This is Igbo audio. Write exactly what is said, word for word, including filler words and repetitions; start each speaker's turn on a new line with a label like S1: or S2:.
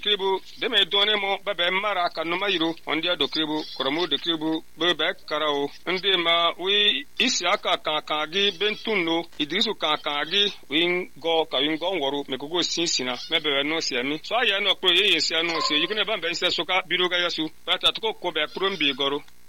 S1: dokribu de me done mo babe mara kanu mayiro ondia dokribu kromo dokribu bebe karao ndi ma wi isiaka ka ka gi bentunno idrisu ka ka gi win go ka win go woru me kogo sinsina me bebe no siami so aya no pro ye sia no se yikune ba ben se soka biroga yasu bata to ko be kro mbi goro